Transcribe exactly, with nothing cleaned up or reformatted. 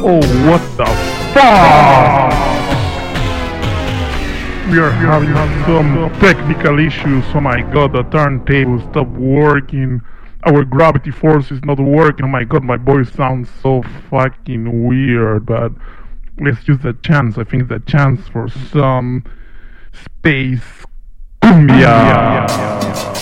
Oh, what the fuck? We are having some technical issues. Oh my god, the turntable stopped working. Our gravity force is not working. Oh my god, my voice sounds so fucking weird. But let's use the chance. I think the chance for some space cumbia.